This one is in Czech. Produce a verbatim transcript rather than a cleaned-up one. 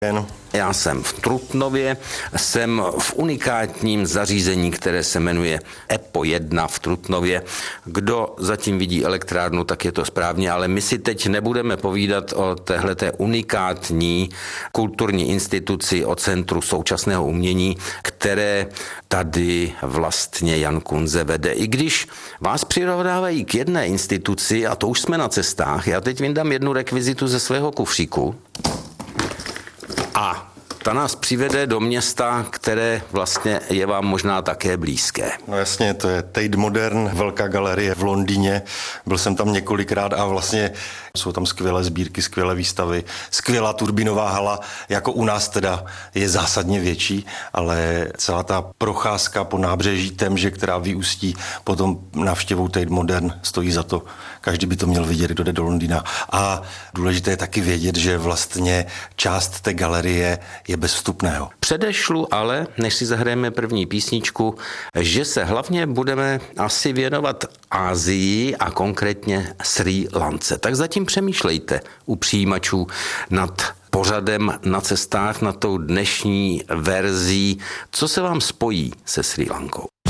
Já jsem v Trutnově, jsem v unikátním zařízení, které se jmenuje E P O jedna v Trutnově. Kdo zatím vidí elektrárnu, tak je to správně, ale my si teď nebudeme povídat o téhleté unikátní kulturní instituci, o Centru současného umění, které tady vlastně Jan Kunze vede. I když vás přirovnávají k jedné instituci, a to už jsme na cestách, já teď vyndám jednu rekvizitu ze svého kufříku. A ta nás přivede do města, které vlastně je vám možná také blízké. No jasně, to je Tate Modern, velká galerie v Londýně. Byl jsem tam několikrát a vlastně jsou tam skvělé sbírky, skvělé výstavy, skvělá turbinová hala, jako u nás teda je zásadně větší, ale celá ta procházka po nábřeží Temže, která vyústí potom návštěvou Tate Modern, stojí za to. Každý by to měl vidět, kdo jde do Londýna. A důležité je taky vědět, že vlastně část té galerie je bez vstupného. Předešlu ale, než si zahrajeme první písničku, že se hlavně budeme asi věnovat Asii a konkrétně Srí Lance. Tak zatím přemýšlejte u přijímačů nad pořadem Na cestách, nad tou dnešní verzí, co se vám spojí se Srí Lankou.